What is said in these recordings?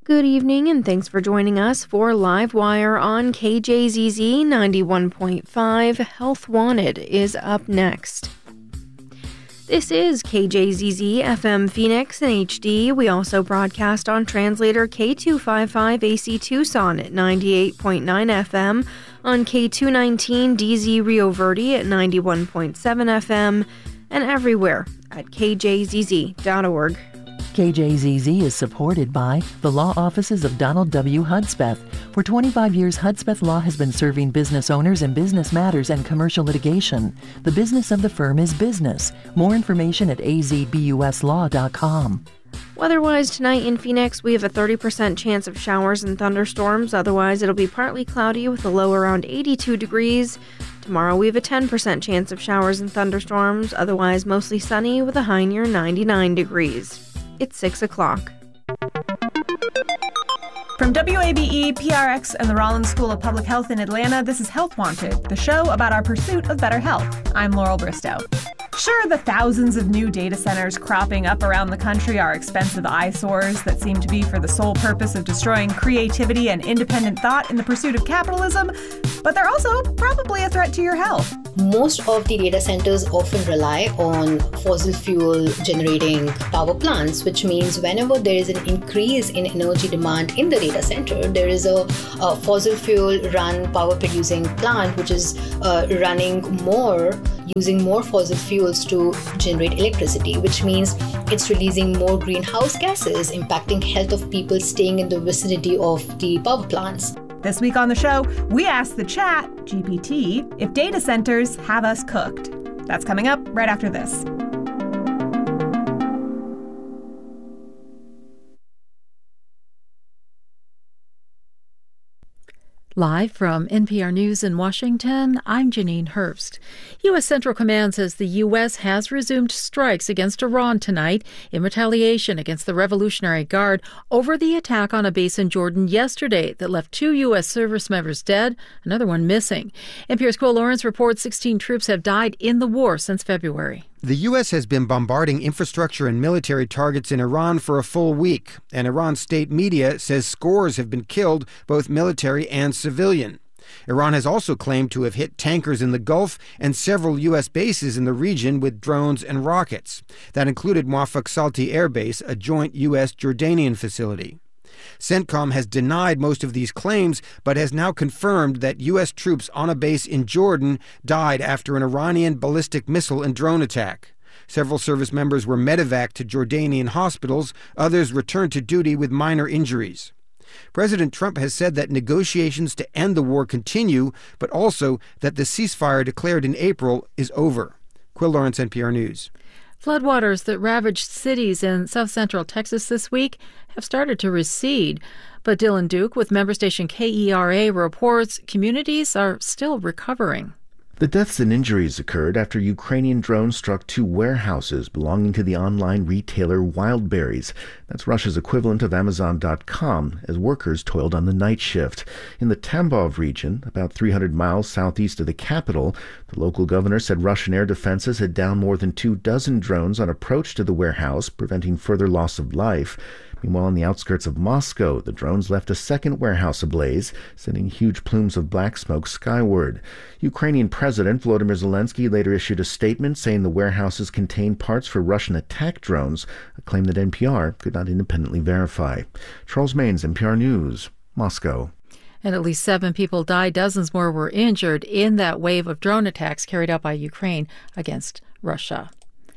Good evening, and thanks for joining us for Live Wire on KJZZ 91.5. Health Wanted is up next. This is KJZZ FM Phoenix in HD. We also broadcast on translator K255 AC Tucson at 98.9 FM, on K219 DZ Rio Verde at 91.7 FM, and everywhere at kjzz.org. KJZZ is supported by the law offices of Donald W. Hudspeth. For 25 years, Hudspeth Law has been serving business owners in business matters and commercial litigation. The business of the firm is business. More information at azbuslaw.com. Weather-wise tonight in Phoenix, we have a 30% chance of showers and thunderstorms. Otherwise, it'll be partly cloudy with a low around 82 degrees. Tomorrow, we have a 10% chance of showers and thunderstorms. Otherwise, mostly sunny with a high near 99 degrees. It's 6 o'clock. From WABE, PRX, and the Rollins School of Public Health in Atlanta, this is Health Wanted, the show about our pursuit of better health. I'm Laurel Bristow. Sure, the thousands of new data centers cropping up around the country are expensive eyesores that seem to be for the sole purpose of destroying creativity and independent thought in the pursuit of capitalism, but they're also probably a threat to your health. Most of the data centers often rely on fossil fuel generating power plants, which means whenever there is an increase in energy demand in the data center, there is a fossil fuel run power producing plant which is running more, using more fossil fuels to generate electricity, which means it's releasing more greenhouse gases, impacting health of people staying in the vicinity of the power plants. This week on the show, we asked the chat, GPT, if data centers have us cooked. That's coming up right after this. Live from NPR News in Washington, I'm Janine Herbst. U.S. Central Command says the U.S. has resumed strikes against Iran tonight in retaliation against the Revolutionary Guard over the attack on a base in Jordan yesterday that left 2 U.S. service members dead, another one missing. NPR's Quill Lawrence reports 16 troops have died in the war since February. The U.S. has been bombarding infrastructure and military targets in Iran for a full week, and Iran's state media says scores have been killed, both military and civilian. Iran has also claimed to have hit tankers in the Gulf and several U.S. bases in the region with drones and rockets. That included Muaffaq Salti Air Base, a joint U.S.-Jordanian facility. CENTCOM has denied most of these claims, but has now confirmed that U.S. troops on a base in Jordan died after an Iranian ballistic missile and drone attack. Several service members were medevaced to Jordanian hospitals. Others returned to duty with minor injuries. President Trump has said that negotiations to end the war continue, but also that the ceasefire declared in April is over. Quill Lawrence, NPR News. Floodwaters that ravaged cities in south-central Texas this week have started to recede. But Dylan Duke with member station KERA reports communities are still recovering. The deaths and injuries occurred after Ukrainian drones struck 2 warehouses belonging to the online retailer Wildberries. That's Russia's equivalent of Amazon.com, as workers toiled on the night shift. In the Tambov region, about 300 miles southeast of the capital, the local governor said Russian air defenses had downed more than 24 drones on approach to the warehouse, preventing further loss of life. Meanwhile, on the outskirts of Moscow, the drones left a second warehouse ablaze, sending huge plumes of black smoke skyward. Ukrainian President Volodymyr Zelensky later issued a statement saying the warehouses contained parts for Russian attack drones, a claim that NPR could not independently verify. Charles Maines, NPR News, Moscow. And at least 7 people died, dozens more were injured in that wave of drone attacks carried out by Ukraine against Russia.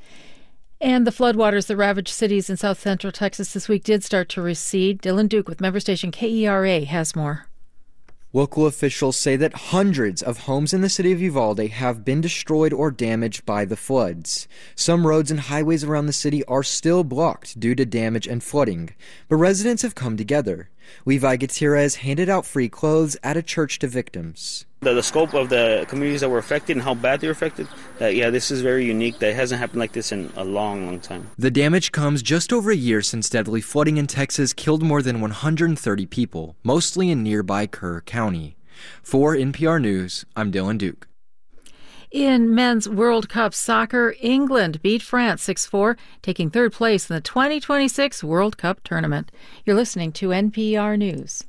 And the floodwaters that ravaged cities in south-central Texas this week did start to recede. Dylan Duke with member station KERA has more. Local officials say that hundreds of homes in the city of Uvalde have been destroyed or damaged by the floods. Some roads and highways around the city are still blocked due to damage and flooding, but residents have come together. Levi Gutierrez handed out free clothes at a church to victims. The scope of the communities that were affected and how bad they were affected, this is very unique. That hasn't happened like this in a long, long time. The damage comes just over a year since deadly flooding in Texas killed more than 130 people, mostly in nearby Kerr County. For NPR News, I'm Dylan Duke. In men's World Cup soccer, England beat France 6-4, taking third place in the 2026 World Cup tournament. You're listening to NPR News.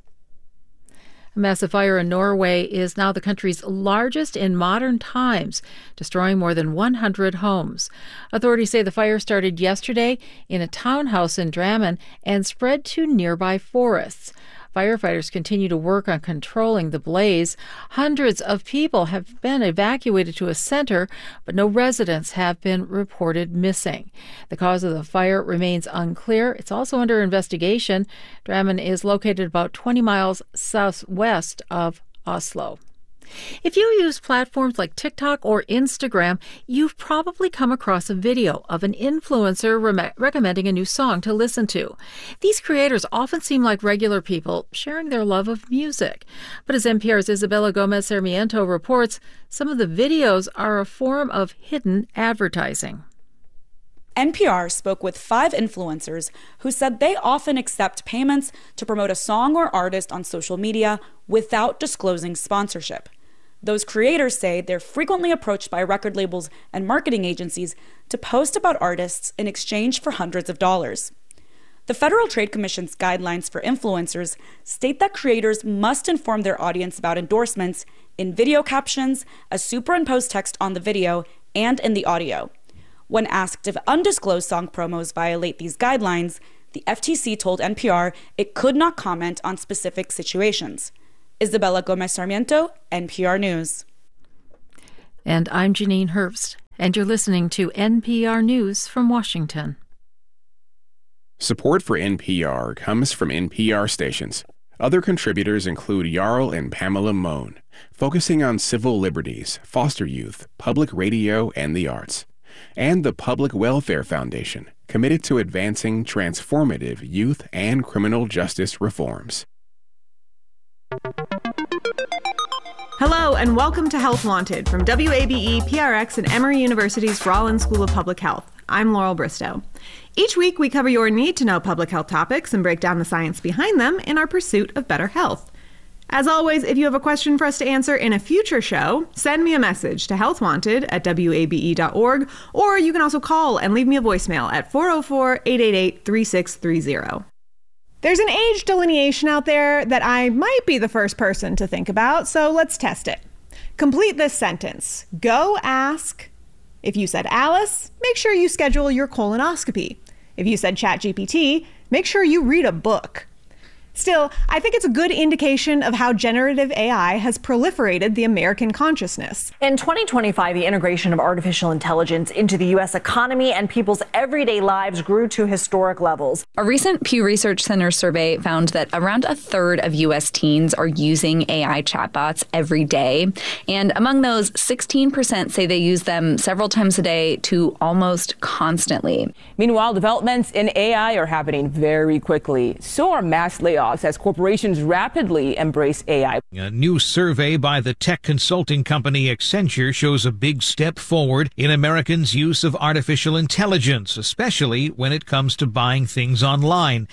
A massive fire in Norway is now the country's largest in modern times, destroying more than 100 homes. Authorities say the fire started yesterday in a townhouse in Drammen and spread to nearby forests. Firefighters continue to work on controlling the blaze. Hundreds of people have been evacuated to a center, but no residents have been reported missing. The cause of the fire remains unclear. It's also under investigation. Drammen is located about 20 miles southwest of Oslo. If you use platforms like TikTok or Instagram, you've probably come across a video of an influencer recommending a new song to listen to. These creators often seem like regular people sharing their love of music. But as NPR's Isabella Gomez Sarmiento reports, some of the videos are a form of hidden advertising. NPR spoke with 5 influencers who said they often accept payments to promote a song or artist on social media without disclosing sponsorship. Those creators say they're frequently approached by record labels and marketing agencies to post about artists in exchange for hundreds of dollars. The Federal Trade Commission's guidelines for influencers state that creators must inform their audience about endorsements in video captions, as superimposed text on the video, and in the audio. When asked if undisclosed song promos violate these guidelines, the FTC told NPR it could not comment on specific situations. Isabella Gomez Sarmiento, NPR News. And I'm Janine Herbst, and you're listening to NPR News from Washington. Support for NPR comes from NPR stations. Other contributors include Jarl and Pamela Mohn, focusing on civil liberties, foster youth, public radio, and the arts. And the Public Welfare Foundation, committed to advancing transformative youth and criminal justice reforms. Hello and welcome to Health Wanted from WABE, PRX, and Emory University's Rollins School of Public Health. I'm Laurel Bristow. Each week we cover your need-to-know public health topics and break down the science behind them in our pursuit of better health. As always, if you have a question for us to answer in a future show, send me a message to healthwanted@wabe.org, or you can also call and leave me a voicemail at 404-888-3630. There's an age delineation out there that I might be the first person to think about, so let's test it. Complete this sentence. Go ask. If you said Alice, make sure you schedule your colonoscopy. If you said ChatGPT, make sure you read a book. Still, I think it's a good indication of how generative AI has proliferated the American consciousness. In 2025, the integration of artificial intelligence into the U.S. economy and people's everyday lives grew to historic levels. A recent Pew Research Center survey found that around a third of U.S. teens are using AI chatbots every day. And among those, 16% say they use them several times a day to almost constantly. Meanwhile, developments in AI are happening very quickly. So are mass layoffs as corporations rapidly embrace AI. A new survey by the tech consulting company Accenture shows a big step forward in Americans' use of artificial intelligence, especially when it comes to buying things online.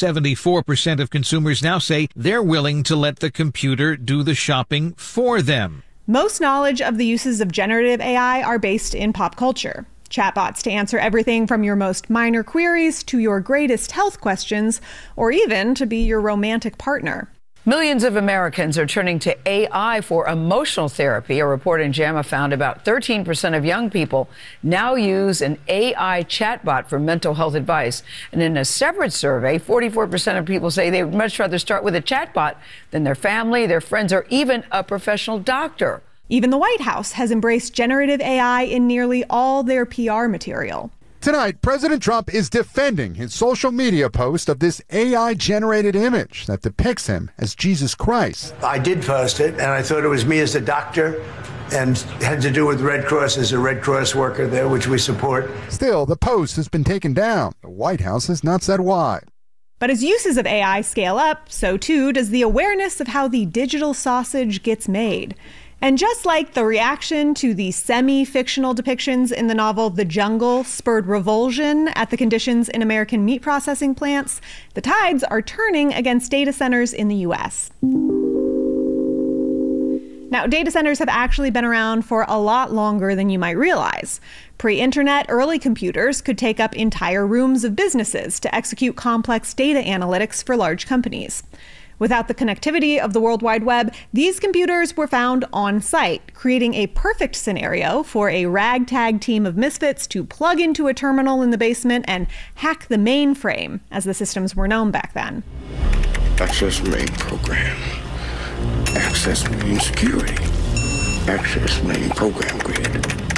74% of consumers now say they're willing to let the computer do the shopping for them. Most knowledge of the uses of generative AI are based in pop culture. Chatbots to answer everything from your most minor queries to your greatest health questions, or even to be your romantic partner. Millions of Americans are turning to AI for emotional therapy. A report in JAMA found about 13% of young people now use an AI chatbot for mental health advice. And in a separate survey, 44% of people say they would much rather start with a chatbot than their family, their friends, or even a professional doctor. Even the White House has embraced generative AI in nearly all their PR material. Tonight, President Trump is defending his social media post of this AI-generated image that depicts him as Jesus Christ. I did post it, and I thought it was me as a doctor, and had to do with Red Cross as a Red Cross worker there, which we support. Still, the post has been taken down. The White House has not said why. But as uses of AI scale up, so too does the awareness of how the digital sausage gets made. And just like the reaction to the semi-fictional depictions in the novel The Jungle spurred revulsion at the conditions in American meat processing plants, the tides are turning against data centers in the U.S. Now, data centers have actually been around for a lot longer than you might realize. Pre-internet, early computers could take up entire rooms of businesses to execute complex data analytics for large companies. Without the connectivity of the World Wide Web, these computers were found on site, creating a perfect scenario for a ragtag team of misfits to plug into a terminal in the basement and hack the mainframe, as the systems were known back then. Access main program. Access main security. Access main program grid.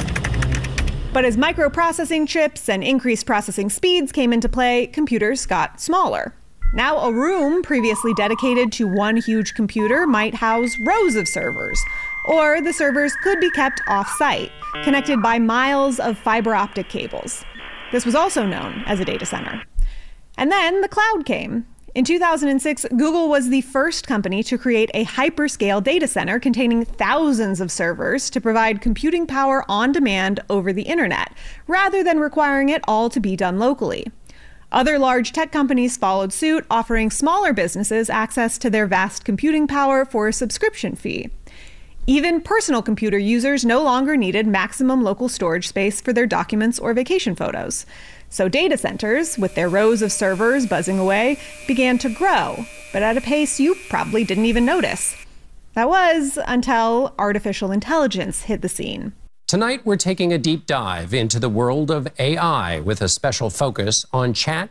But as microprocessing chips and increased processing speeds came into play, computers got smaller. Now a room previously dedicated to one huge computer might house rows of servers, or the servers could be kept off-site, connected by miles of fiber optic cables. This was also known as a data center. And then the cloud came. In 2006, Google was the first company to create a hyperscale data center containing thousands of servers to provide computing power on demand over the internet, rather than requiring it all to be done locally. Other large tech companies followed suit, offering smaller businesses access to their vast computing power for a subscription fee. Even personal computer users no longer needed maximum local storage space for their documents or vacation photos. So data centers, with their rows of servers buzzing away, began to grow, but at a pace you probably didn't even notice. That was until artificial intelligence hit the scene. Tonight, we're taking a deep dive into the world of AI with a special focus on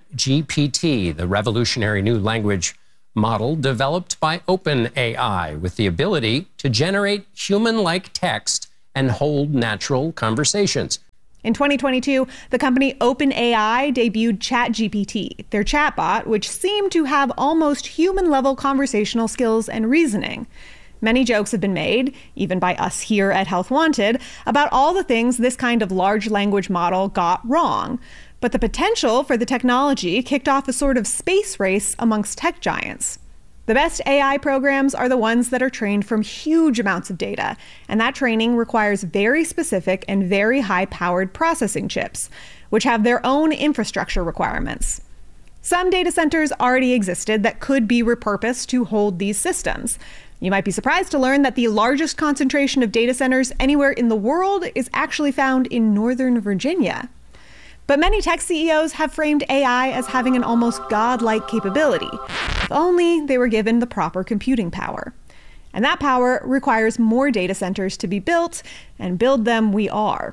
ChatGPT, the revolutionary new language model developed by OpenAI with the ability to generate human-like text and hold natural conversations. In 2022, the company OpenAI debuted ChatGPT, their chatbot, which seemed to have almost human-level conversational skills and reasoning. Many jokes have been made, even by us here at Health Wanted, about all the things this kind of large language model got wrong. But the potential for the technology kicked off a sort of space race amongst tech giants. The best AI programs are the ones that are trained from huge amounts of data, and that training requires very specific and very high-powered processing chips, which have their own infrastructure requirements. Some data centers already existed that could be repurposed to hold these systems. You might be surprised to learn that the largest concentration of data centers anywhere in the world is actually found in Northern Virginia. But many tech CEOs have framed AI as having an almost godlike capability, if only they were given the proper computing power. And that power requires more data centers to be built, and build them we are.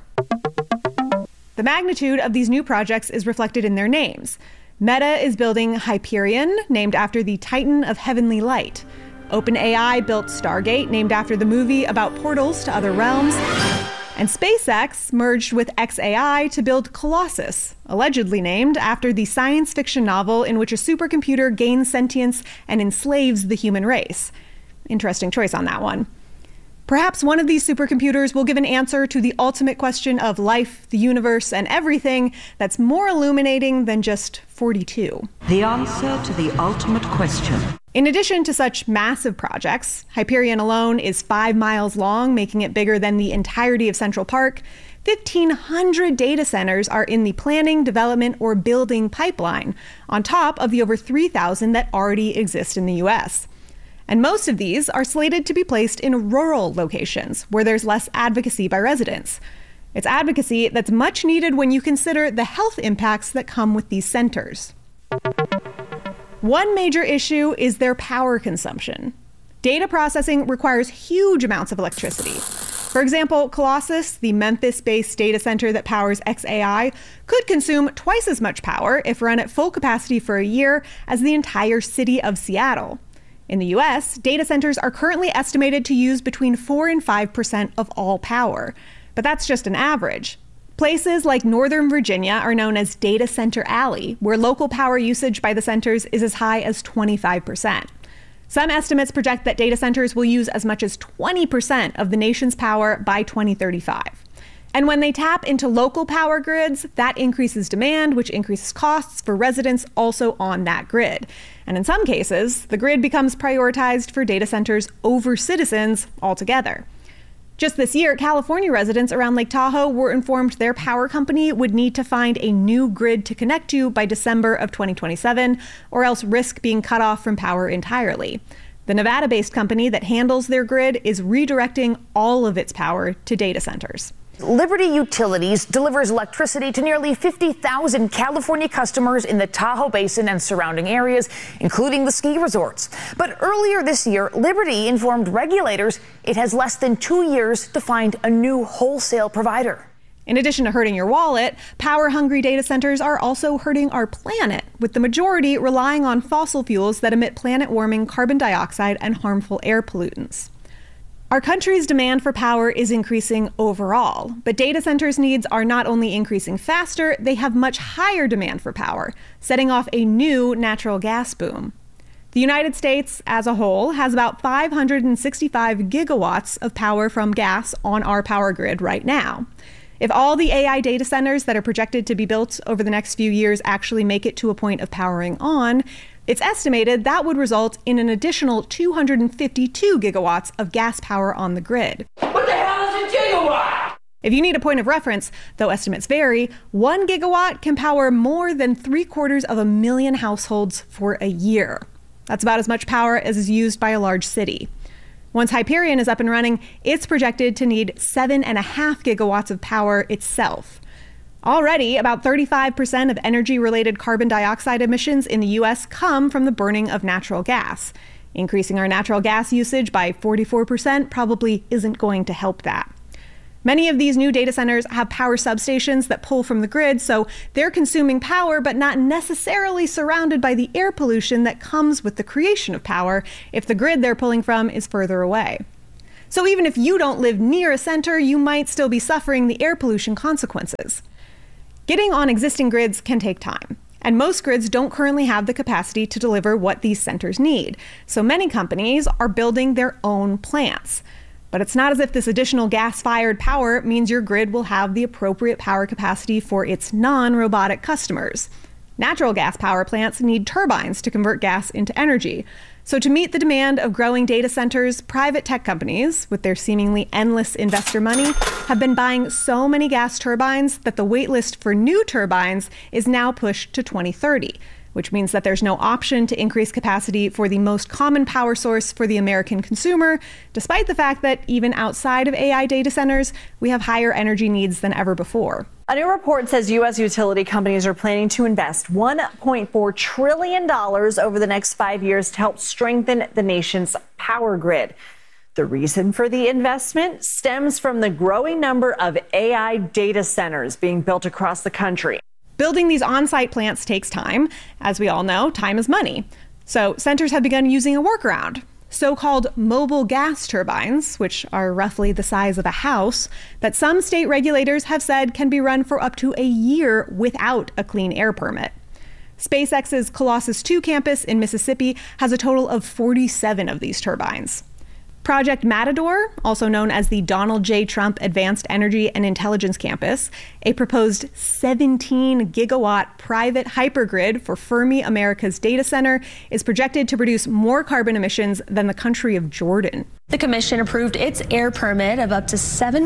The magnitude of these new projects is reflected in their names. Meta is building Hyperion, named after the Titan of heavenly light. OpenAI built Stargate, named after the movie about portals to other realms. And SpaceX merged with xAI to build Colossus, allegedly named after the science fiction novel in which a supercomputer gains sentience and enslaves the human race. Interesting choice on that one. Perhaps one of these supercomputers will give an answer to the ultimate question of life, the universe, and everything that's more illuminating than just 42. The answer to the ultimate question. In addition to such massive projects, Hyperion alone is 5 miles long, making it bigger than the entirety of Central Park. 1,500 data centers are in the planning, development, or building pipeline, on top of the over 3,000 that already exist in the U.S. And most of these are slated to be placed in rural locations, where there's less advocacy by residents. It's advocacy that's much needed when you consider the health impacts that come with these centers. One major issue is their power consumption. Data processing requires huge amounts of electricity. For example, Colossus, the Memphis-based data center that powers xAI, could consume twice as much power if run at full capacity for a year as the entire city of Seattle. In the US, data centers are currently estimated to use between 4 and 5% of all power, but that's just an average. Places like Northern Virginia are known as Data Center Alley, where local power usage by the centers is as high as 25%. Some estimates project that data centers will use as much as 20% of the nation's power by 2035. And when they tap into local power grids, that increases demand, which increases costs for residents also on that grid. And in some cases, the grid becomes prioritized for data centers over citizens altogether. Just this year, California residents around Lake Tahoe were informed their power company would need to find a new grid to connect to by December of 2027, or else risk being cut off from power entirely. The The Nevada-based company that handles their grid is redirecting all of its power to data centers. Liberty Utilities delivers electricity to nearly 50,000 California customers in the Tahoe Basin and surrounding areas, including the ski resorts. But earlier this year, Liberty informed regulators it has less than 2 years to find a new wholesale provider. In addition to hurting your wallet, power-hungry data centers are also hurting our planet, with the majority relying on fossil fuels that emit planet-warming carbon dioxide and harmful air pollutants. Our country's demand for power is increasing overall, but data centers' needs are not only increasing faster, they have much higher demand for power, setting off a new natural gas boom. The United States as a whole has about 565 gigawatts of power from gas on our power grid right now. If all the AI data centers that are projected to be built over the next few years actually make it to a point of powering on, it's estimated that would result in an additional 252 gigawatts of gas power on the grid. What the hell is a gigawatt? If you need a point of reference, though estimates vary, 1 gigawatt can power more than 750,000 households for a year. That's about as much power as is used by a large city. Once Hyperion is up and running, it's projected to need 7.5 gigawatts of power itself. Already, about 35% of energy-related carbon dioxide emissions in the U.S. come from the burning of natural gas. Increasing our natural gas usage by 44% probably isn't going to help that. Many of these new data centers have power substations that pull from the grid, so they're consuming power but not necessarily surrounded by the air pollution that comes with the creation of power if the grid they're pulling from is further away. So even if you don't live near a center, you might still be suffering the air pollution consequences. Getting on existing grids can take time, and most grids don't currently have the capacity to deliver what these centers need, so many companies are building their own plants. But it's not as if this additional gas-fired power means your grid will have the appropriate power capacity for its non-robotic customers. Natural gas power plants need turbines to convert gas into energy. So to meet the demand of growing data centers, private tech companies, with their seemingly endless investor money, have been buying so many gas turbines that the wait list for new turbines is now pushed to 2030, which means that there's no option to increase capacity for the most common power source for the American consumer, despite the fact that even outside of AI data centers, we have higher energy needs than ever before. A new report says U.S. utility companies are planning to invest $1.4 trillion over the next 5 years to help strengthen the nation's power grid. The reason for the investment stems from the growing number of AI data centers being built across the country. Building these on-site plants takes time. As we all know, time is money. So centers have begun using a workaround. So-called mobile gas turbines, which are roughly the size of a house, that some state regulators have said can be run for up to a year without a clean air permit. SpaceX's Colossus II campus in Mississippi has a total of 47 of these turbines. Project Matador, also known as the Donald J. Trump Advanced Energy and Intelligence Campus, a proposed 17-gigawatt private hypergrid for Fermi America's data center, is projected to produce more carbon emissions than the country of Jordan. The commission approved its air permit of up to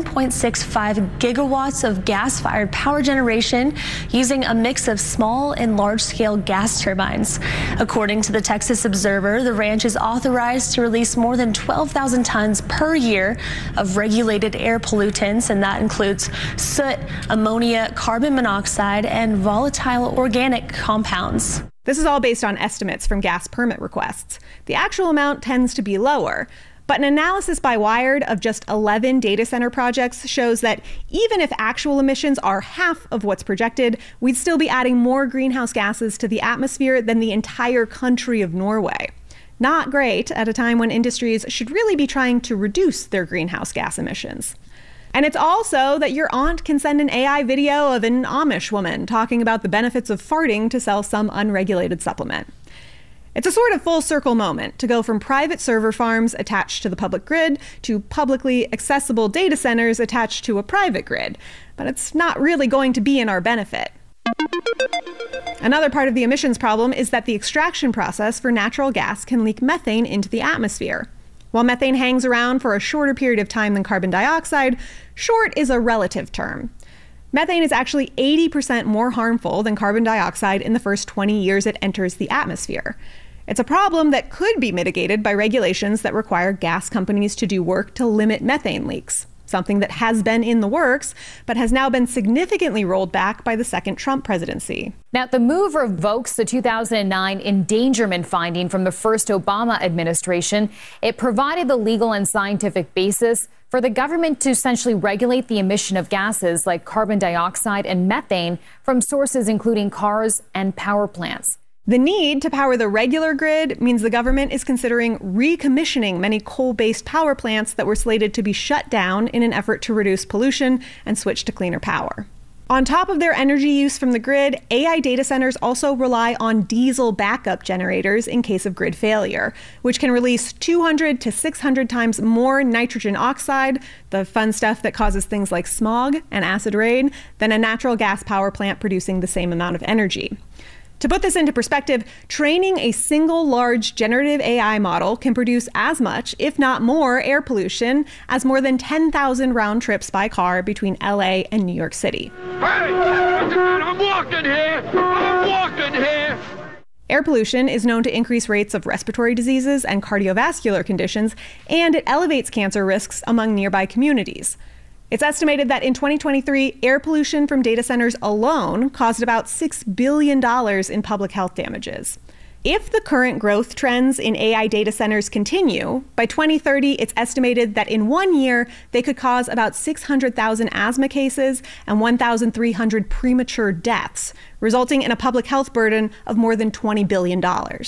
7.65 gigawatts of gas-fired power generation using a mix of small and large-scale gas turbines. According to the Texas Observer, the ranch is authorized to release more than 12,000 tons per year of regulated air pollutants, and that includes soot, ammonia, carbon monoxide, and volatile organic compounds. This is all based on estimates from gas permit requests. The actual amount tends to be lower. But an analysis by Wired of just 11 data center projects shows that even if actual emissions are half of what's projected, we'd still be adding more greenhouse gases to the atmosphere than the entire country of Norway. Not great at a time when industries should really be trying to reduce their greenhouse gas emissions. And it's also that your aunt can send an AI video of an Amish woman talking about the benefits of farting to sell some unregulated supplement. It's a sort of full circle moment to go from private server farms attached to the public grid to publicly accessible data centers attached to a private grid. But it's not really going to be in our benefit. Another part of the emissions problem is that the extraction process for natural gas can leak methane into the atmosphere. While methane hangs around for a shorter period of time than carbon dioxide, short is a relative term. Methane is actually 80% more harmful than carbon dioxide in the first 20 years it enters the atmosphere. It's a problem that could be mitigated by regulations that require gas companies to do work to limit methane leaks, something that has been in the works, but has now been significantly rolled back by the second Trump presidency. Now, the move revokes the 2009 endangerment finding from the first Obama administration. It provided the legal and scientific basis for the government to essentially regulate the emission of gases like carbon dioxide and methane from sources including cars and power plants. The need to power the regular grid means the government is considering recommissioning many coal-based power plants that were slated to be shut down in an effort to reduce pollution and switch to cleaner power. On top of their energy use from the grid, AI data centers also rely on diesel backup generators in case of grid failure, which can release 200 to 600 times more nitrogen oxide, the fun stuff that causes things like smog and acid rain, than a natural gas power plant producing the same amount of energy. To put this into perspective, training a single large generative AI model can produce as much, if not more, air pollution as more than 10,000 round trips by car between LA and New York City. Hey! I'm walking here! I'm walking here! Air pollution is known to increase rates of respiratory diseases and cardiovascular conditions, and it elevates cancer risks among nearby communities. It's estimated that in 2023, air pollution from data centers alone caused about $6 billion in public health damages. If the current growth trends in AI data centers continue, by 2030, it's estimated that in 1 year, they could cause about 600,000 asthma cases and 1,300 premature deaths, resulting in a public health burden of more than $20 billion.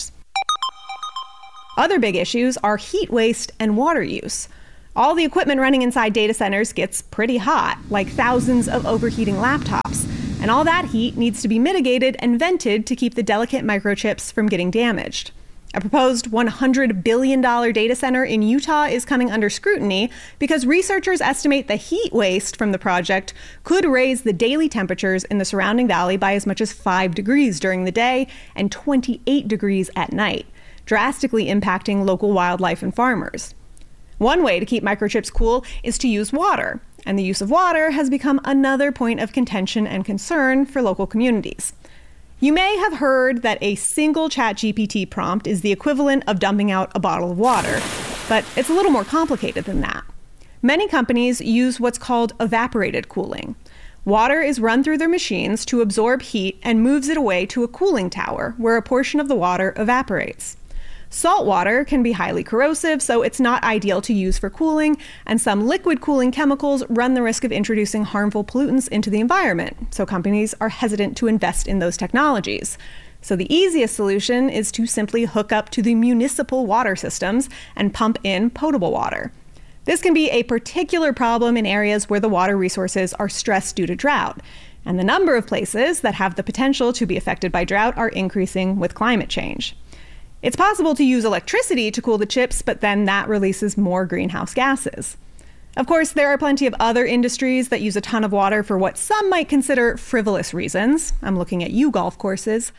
Other big issues are heat waste and water use. All the equipment running inside data centers gets pretty hot, like thousands of overheating laptops. And all that heat needs to be mitigated and vented to keep the delicate microchips from getting damaged. A proposed $100 billion data center in Utah is coming under scrutiny because researchers estimate the heat waste from the project could raise the daily temperatures in the surrounding valley by as much as 5 degrees during the day and 28 degrees at night, drastically impacting local wildlife and farmers. One way to keep microchips cool is to use water, and the use of water has become another point of contention and concern for local communities. You may have heard that a single ChatGPT prompt is the equivalent of dumping out a bottle of water, but it's a little more complicated than that. Many companies use what's called evaporated cooling. Water is run through their machines to absorb heat and moves it away to a cooling tower, where a portion of the water evaporates. Salt water can be highly corrosive, so it's not ideal to use for cooling, and some liquid cooling chemicals run the risk of introducing harmful pollutants into the environment, so companies are hesitant to invest in those technologies. So the easiest solution is to simply hook up to the municipal water systems and pump in potable water. This can be a particular problem in areas where the water resources are stressed due to drought, and the number of places that have the potential to be affected by drought are increasing with climate change. It's possible to use electricity to cool the chips, but then that releases more greenhouse gases. Of course, there are plenty of other industries that use a ton of water for what some might consider frivolous reasons. I'm looking at you, golf courses.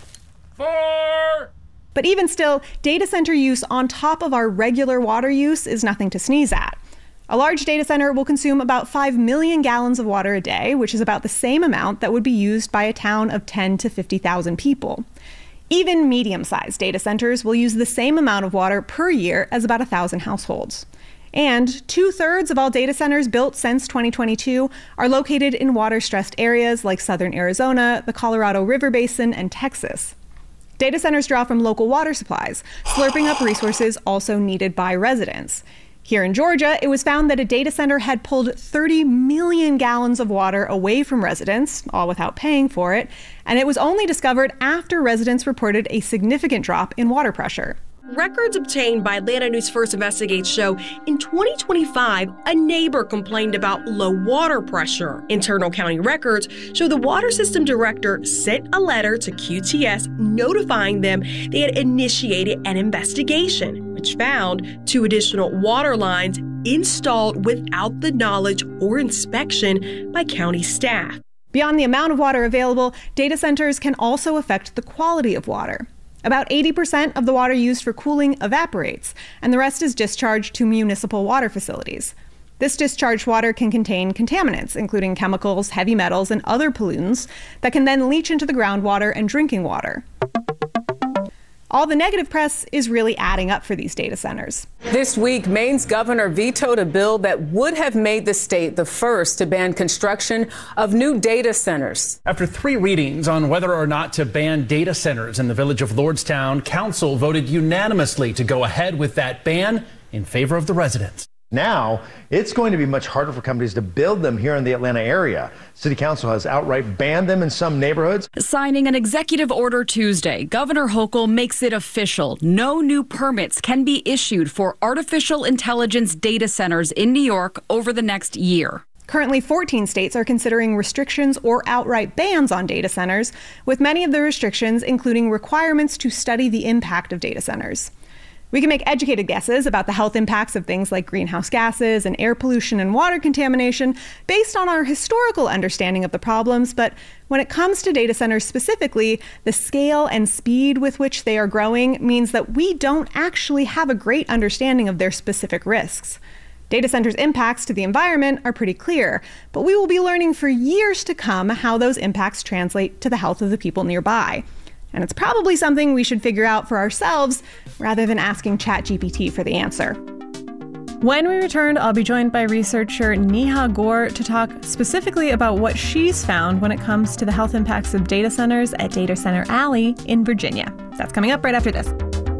4! But even still, data center use on top of our regular water use is nothing to sneeze at. A large data center will consume about 5 million gallons of water a day, which is about the same amount that would be used by a town of 10 to 50,000 people. Even medium-sized data centers will use the same amount of water per year as about 1,000 households. And 2/3 of all data centers built since 2022 are located in water-stressed areas like southern Arizona, the Colorado River Basin, and Texas. Data centers draw from local water supplies, slurping up resources also needed by residents. Here in Georgia, it was found that a data center had pulled 30 million gallons of water away from residents, all without paying for it, and it was only discovered after residents reported a significant drop in water pressure. Records obtained by Atlanta News First Investigates show in 2025, a neighbor complained about low water pressure. Internal county records show the water system director sent a letter to QTS notifying them they had initiated an investigation, which found 2 additional water lines installed without the knowledge or inspection by county staff. Beyond the amount of water available, data centers can also affect the quality of water. About 80% of the water used for cooling evaporates, and the rest is discharged to municipal water facilities. This discharged water can contain contaminants, including chemicals, heavy metals, and other pollutants that can then leach into the groundwater and drinking water. all the negative press is really adding up for these data centers. This week, Maine's governor vetoed a bill that would have made the state the first to ban construction of new data centers. After 3 readings on whether or not to ban data centers in the village of Lordstown, council voted unanimously to go ahead with that ban in favor of the residents. Now, it's going to be much harder for companies to build them here in the Atlanta area. City Council has outright banned them in some neighborhoods. Signing an executive order Tuesday, Governor Hochul makes it official. No new permits can be issued for artificial intelligence data centers in New York over the next year. Currently, 14 states are considering restrictions or outright bans on data centers, with many of the restrictions including requirements to study the impact of data centers. We can make educated guesses about the health impacts of things like greenhouse gases and air pollution and water contamination based on our historical understanding of the problems, but when it comes to data centers specifically, the scale and speed with which they are growing means that we don't actually have a great understanding of their specific risks. Data centers' impacts to the environment are pretty clear, but we will be learning for years to come how those impacts translate to the health of the people nearby. And it's probably something we should figure out for ourselves rather than asking ChatGPT for the answer. When we return, I'll be joined by researcher Neha Gore to talk specifically about what she's found when it comes to the health impacts of data centers at Data Center Alley in Virginia. That's coming up right after this.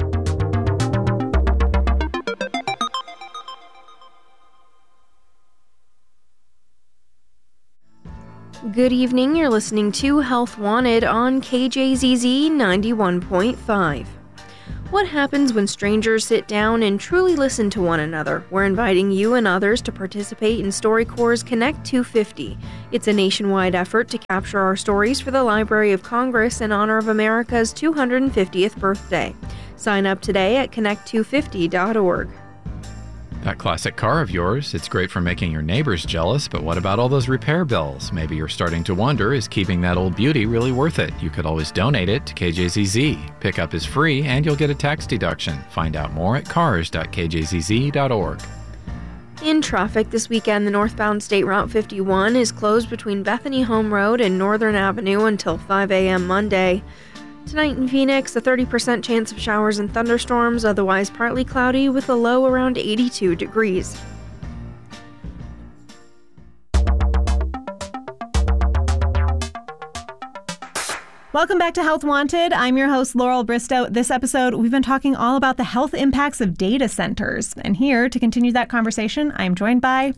Good evening, you're listening to Health Wanted on KJZZ 91.5. What happens when strangers sit down and truly listen to one another? We're inviting you and others to participate in StoryCorps' Connect 250. It's a nationwide effort to capture our stories for the Library of Congress in honor of America's 250th birthday. Sign up today at connect250.org. That classic car of yours, it's great for making your neighbors jealous, but what about all those repair bills? Maybe you're starting to wonder, is keeping that old beauty really worth it? You could always donate it to KJZZ. Pickup is free and you'll get a tax deduction. Find out more at cars.kjzz.org. In traffic this weekend, the northbound State Route 51 is closed between Bethany Home Road and Northern Avenue until 5 a.m. Monday. Tonight in Phoenix, a 30% chance of showers and thunderstorms, otherwise partly cloudy with a low around 82 degrees. Welcome back to Health Wanted. I'm your host, Laurel Bristow. This episode, we've been talking all about the health impacts of data centers. And here to continue that conversation, I'm joined by...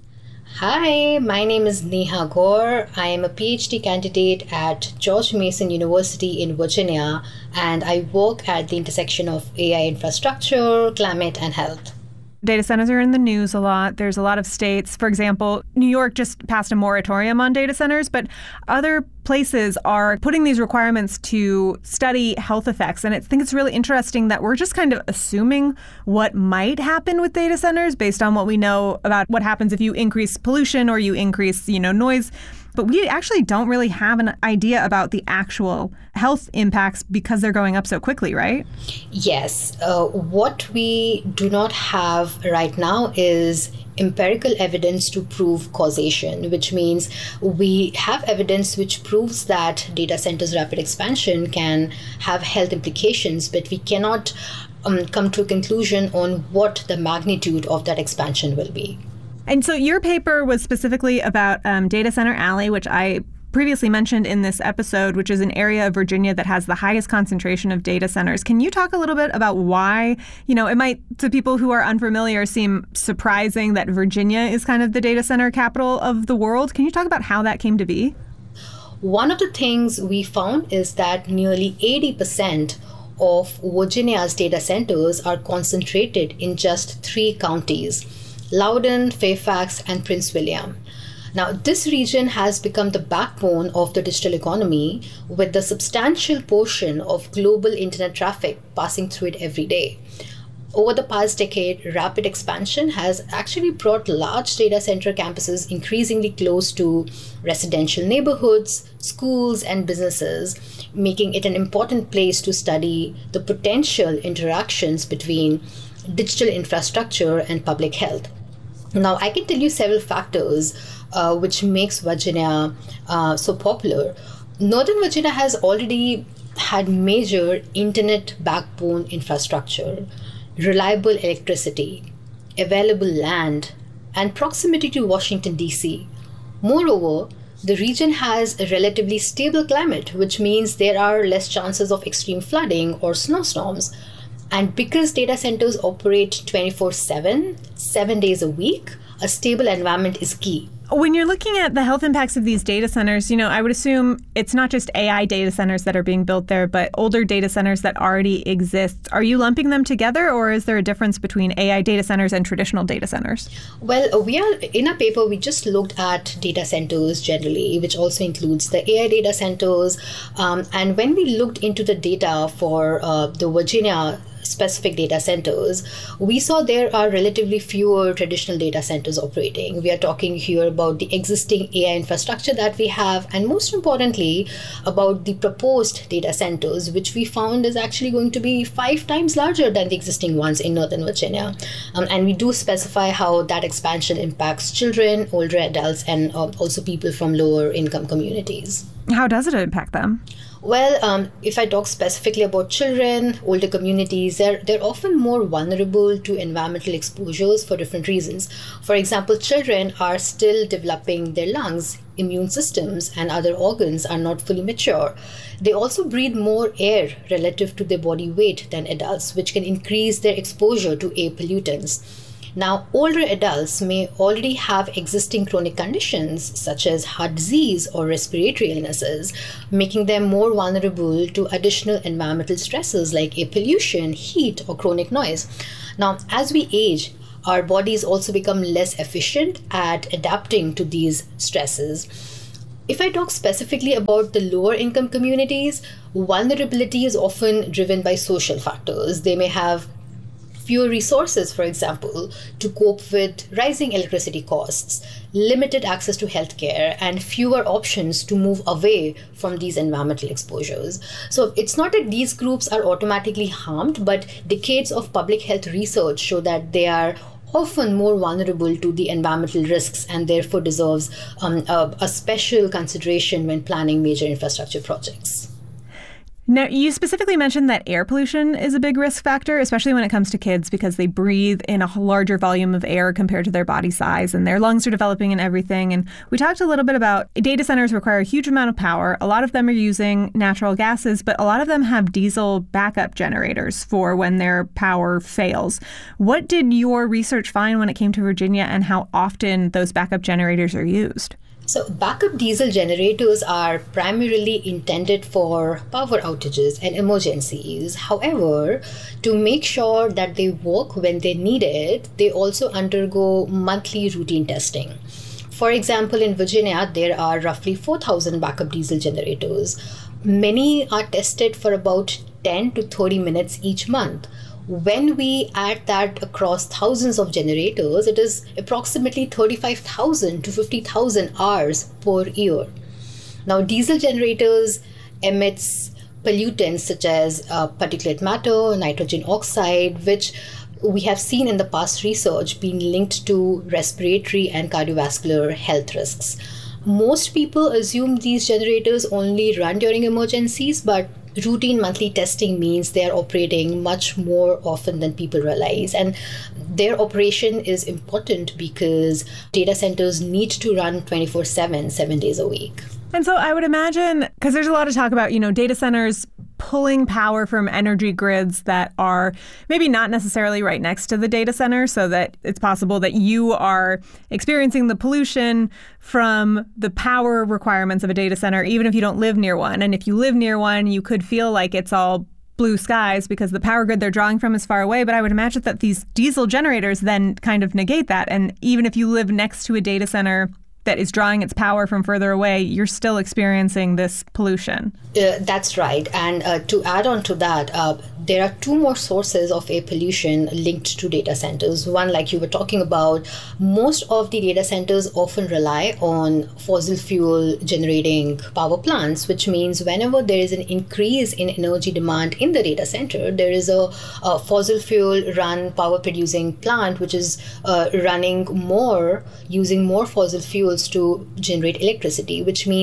Hi, my name is Neha Gore. I am a PhD candidate at George Mason University in Virginia, and I work at the intersection of AI infrastructure, climate, and health. Data centers are in the news a lot. There's a lot of states. For example, New York just passed a moratorium on data centers, but other places are putting these requirements to study health effects. And I think it's really interesting that we're just kind of assuming what might happen with data centers based on what we know about what happens if you increase pollution or you increase, noise. But we actually don't really have an idea about the actual health impacts because they're going up so quickly, right? Yes. What we do not have right now is empirical evidence to prove causation, which means we have evidence which proves that data centers' rapid expansion can have health implications, but we cannot come to a conclusion on what the magnitude of that expansion will be. And so your paper was specifically about Data Center Alley, which I previously mentioned in this episode, which is an area of Virginia that has the highest concentration of data centers. Can you talk a little bit about why, it might, to people who are unfamiliar, seem surprising that Virginia is kind of the data center capital of the world? Can you talk about how that came to be? One of the things we found is that nearly 80% of Virginia's data centers are concentrated in just 3 counties: Loudoun, Fairfax, and Prince William. Now, this region has become the backbone of the digital economy, with the substantial portion of global internet traffic passing through it every day. Over the past decade, rapid expansion has actually brought large data center campuses increasingly close to residential neighborhoods, schools, and businesses, making it an important place to study the potential interactions between digital infrastructure and public health. Now, I can tell you several factors which makes Virginia so popular. Northern Virginia has already had major internet backbone infrastructure, reliable electricity, available land, and proximity to Washington, D.C. Moreover, the region has a relatively stable climate, which means there are less chances of extreme flooding or snowstorms. And because data centers operate 24/7, 7 days a week, a stable environment is key. When you're looking at the health impacts of these data centers, I would assume it's not just AI data centers that are being built there, but older data centers that already exist. Are you lumping them together, or is there a difference between AI data centers and traditional data centers? Well, in our paper, we just looked at data centers generally, which also includes the AI data centers. And when we looked into the data for the Virginia specific data centers, we saw there are relatively fewer traditional data centers operating. We are talking here about the existing AI infrastructure that we have, and most importantly, about the proposed data centers, which we found is actually going to be 5 times larger than the existing ones in Northern Virginia. And we do specify how that expansion impacts children, older adults, and also people from lower income communities. How does it impact them? Well, if I talk specifically about children, older communities, they're often more vulnerable to environmental exposures for different reasons. For example, children are still developing their lungs, immune systems, and other organs are not fully mature. They also breathe more air relative to their body weight than adults, which can increase their exposure to air pollutants. Now, older adults may already have existing chronic conditions such as heart disease or respiratory illnesses, making them more vulnerable to additional environmental stresses like air pollution, heat, or chronic noise. Now, as we age, our bodies also become less efficient at adapting to these stresses. If I talk specifically about the lower income communities, vulnerability is often driven by social factors. They may have fewer resources, for example, to cope with rising electricity costs, limited access to healthcare, and fewer options to move away from these environmental exposures. So it's not that these groups are automatically harmed, but decades of public health research show that they are often more vulnerable to the environmental risks and therefore deserves a special consideration when planning major infrastructure projects. Now, you specifically mentioned that air pollution is a big risk factor, especially when it comes to kids, because they breathe in a larger volume of air compared to their body size, and their lungs are developing and everything. And we talked a little bit about data centers require a huge amount of power. A lot of them are using natural gases, but a lot of them have diesel backup generators for when their power fails. What did your research find when it came to Virginia, and how often those backup generators are used? So backup diesel generators are primarily intended for power outages and emergencies. However, to make sure that they work when they need it, they also undergo monthly routine testing. For example, in Virginia, there are roughly 4,000 backup diesel generators. Many are tested for about 10 to 30 minutes each month. When we add that across thousands of generators, it is approximately 35,000 to 50,000 hours per year. Now, diesel generators emits pollutants such as particulate matter, nitrogen oxide, which we have seen in the past research being linked to respiratory and cardiovascular health risks. Most people assume these generators only run during emergencies, but routine monthly testing means they are operating much more often than people realize. And their operation is important because data centers need to run 24/7, 7 days a week. And so I would imagine, because there's a lot of talk about, data centers pulling power from energy grids that are maybe not necessarily right next to the data center, so that it's possible that you are experiencing the pollution from the power requirements of a data center, even if you don't live near one. And if you live near one, you could feel like it's all blue skies because the power grid they're drawing from is far away. But I would imagine that these diesel generators then kind of negate that. And even if you live next to a data center that is drawing its power from further away, you're still experiencing this pollution. That's right. And to add on to that, there are two more sources of air pollution linked to data centers. One, like you were talking about, most of the data centers often rely on fossil fuel generating power plants, which means whenever there is an increase in energy demand in the data center, there is a fossil fuel run power producing plant, which is running more, using more fossil fuels to generate electricity, which means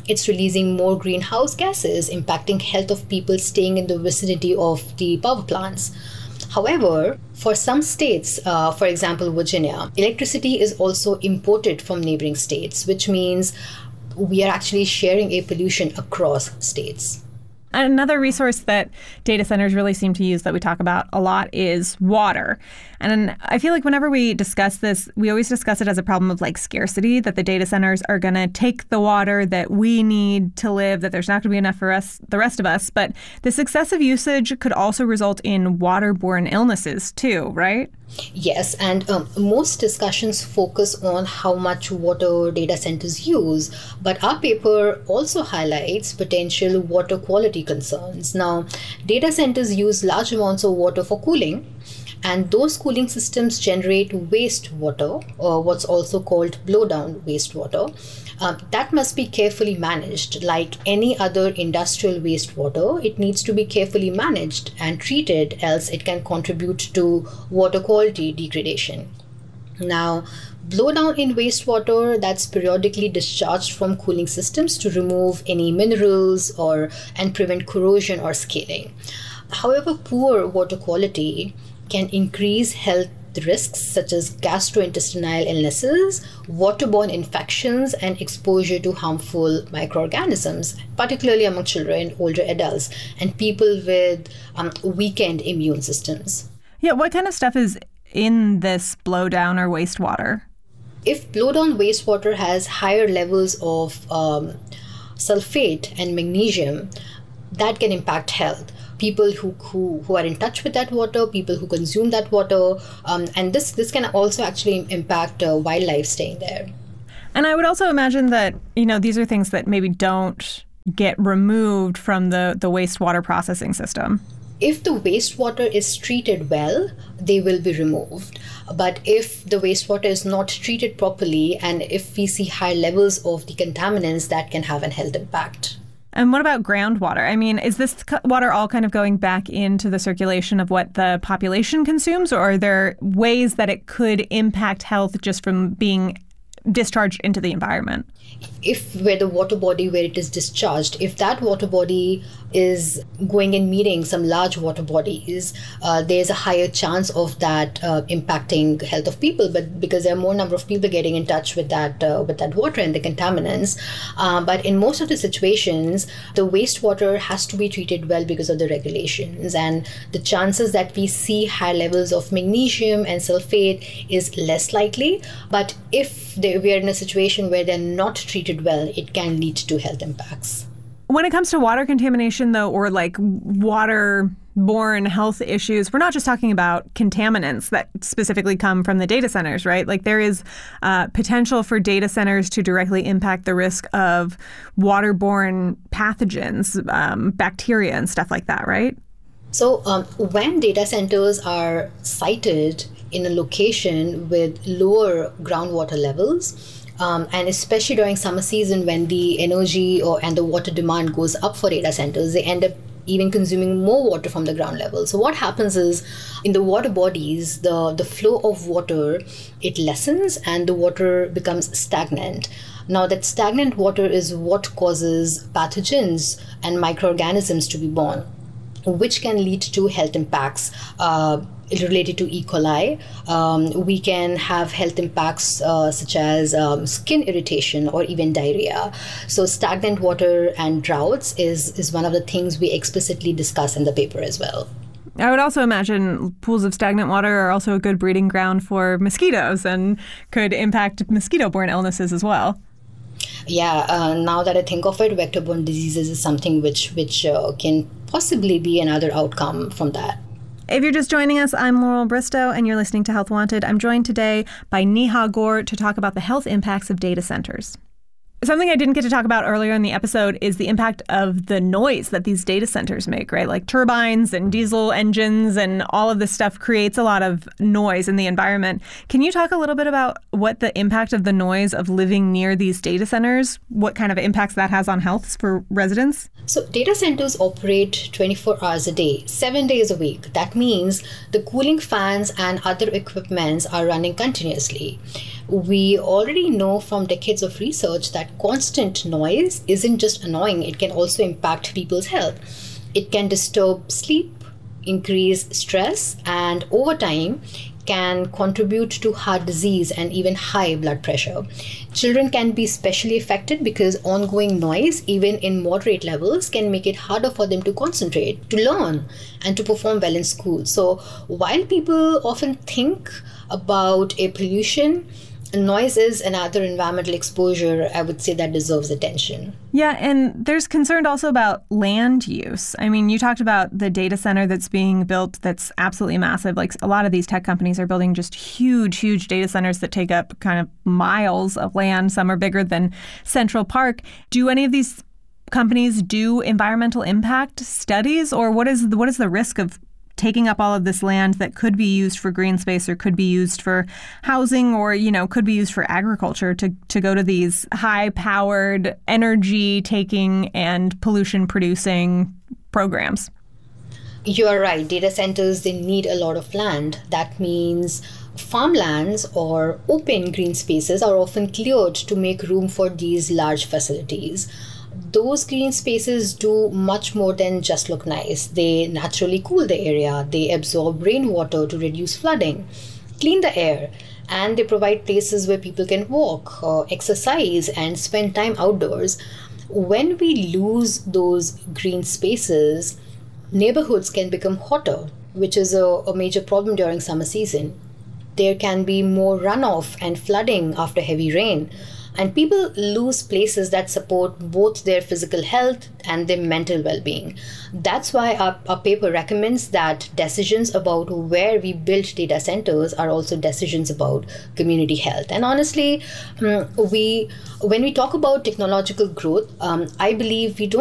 it's releasing more greenhouse gases, impacting health of people staying in the vicinity of the power plants. However, for some states, for example, Virginia, electricity is also imported from neighboring states, which means we are actually sharing a pollution across states. Another resource that data centers really seem to use that we talk about a lot is water. And I feel like whenever we discuss this, we always discuss it as a problem of like scarcity, that the data centers are going to take the water that we need to live, that there's not going to be enough for us, the rest of us. But this excessive usage could also result in waterborne illnesses too, right? Yes, and most discussions focus on how much water data centers use, but our paper also highlights potential water quality concerns. Now, data centers use large amounts of water for cooling, and those cooling systems generate wastewater, or what's also called blowdown wastewater. That must be carefully managed. Like any other industrial wastewater, it needs to be carefully managed and treated, else it can contribute to water quality degradation. Now, blowdown in wastewater that's periodically discharged from cooling systems to remove any minerals and prevent corrosion or scaling. However, poor water quality can increase health risks such as gastrointestinal illnesses, waterborne infections, and exposure to harmful microorganisms, particularly among children, older adults, and people with weakened immune systems. Yeah, what kind of stuff is in this blowdown or wastewater? If blowdown wastewater has higher levels of sulfate and magnesium, that can impact health. People who are in touch with that water, people who consume that water, and this can also actually impact wildlife staying there. And I would also imagine that, these are things that maybe don't get removed from the wastewater processing system. If the wastewater is treated well, they will be removed. But if the wastewater is not treated properly, and if we see high levels of the contaminants, that can have a health impact. And what about groundwater? I mean, is this water all kind of going back into the circulation of what the population consumes, or are there ways that it could impact health just from being discharged into the environment? If where the water body where it is discharged, if that water body is going and meeting some large water bodies, there's a higher chance of that impacting health of people, but because there are more number of people getting in touch with that water and the contaminants. But in most of the situations, the wastewater has to be treated well because of the regulations, and the chances that we see high levels of magnesium and sulfate is less likely. But if we are in a situation where they're not treated well, it can lead to health impacts. When it comes to water contamination, though, or like waterborne health issues, we're not just talking about contaminants that specifically come from the data centers, right? Like there is potential for data centers to directly impact the risk of waterborne pathogens, bacteria and stuff like that, right? So when data centers are sited in a location with lower groundwater levels, and especially during summer season when the energy and the water demand goes up for data centers, they end up even consuming more water from the ground level. So what happens is in the water bodies, the flow of water, it lessens and the water becomes stagnant. Now that stagnant water is what causes pathogens and microorganisms to be born, which can lead to health impacts related to E. coli. We can have health impacts such as skin irritation or even diarrhea. So stagnant water and droughts is one of the things we explicitly discuss in the paper as well. I would also imagine pools of stagnant water are also a good breeding ground for mosquitoes and could impact mosquito-borne illnesses as well. Yeah, now that I think of it, vector-borne diseases is something which can possibly be another outcome from that. If you're just joining us, I'm Laurel Bristow, and you're listening to Health Wanted. I'm joined today by Neha Gaur to talk about the health impacts of data centers. Something I didn't get to talk about earlier in the episode is the impact of the noise that these data centers make, right? Like turbines and diesel engines and all of this stuff creates a lot of noise in the environment. Can you talk a little bit about what the impact of the noise of living near these data centers, what kind of impacts that has on health for residents? So data centers operate 24 hours a day, 7 days a week. That means the cooling fans and other equipments are running continuously. We already know from decades of research that constant noise isn't just annoying, it can also impact people's health. It can disturb sleep, increase stress, and over time can contribute to heart disease and even high blood pressure. Children can be especially affected because ongoing noise, even in moderate levels, can make it harder for them to concentrate, to learn, and to perform well in school. So while people often think about air pollution, noise is another environmental exposure, I would say, that deserves attention. Yeah, and there's concern also about land use. I mean, you talked about the data center that's being built that's absolutely massive. Like a lot of these tech companies are building just huge data centers that take up kind of miles of land. Some are bigger than Central Park. Do any of these companies do environmental impact studies, or what is the risk of taking up all of this land that could be used for green space or could be used for housing or, could be used for agriculture to go to these high-powered, energy-taking and pollution-producing programs? You are right. Data centers, they need a lot of land. That means farmlands or open green spaces are often cleared to make room for these large facilities. Those green spaces do much more than just look nice. They naturally cool the area, they absorb rainwater to reduce flooding, clean the air, and they provide places where people can walk, exercise, and spend time outdoors. When we lose those green spaces, neighborhoods can become hotter, which is a major problem during summer season. There can be more runoff and flooding after heavy rain. And people lose places that support both their physical health and their mental well-being. That's why our paper recommends that decisions about where we build data centers are also decisions about community health. And honestly, when we talk about technological growth, I believe we don't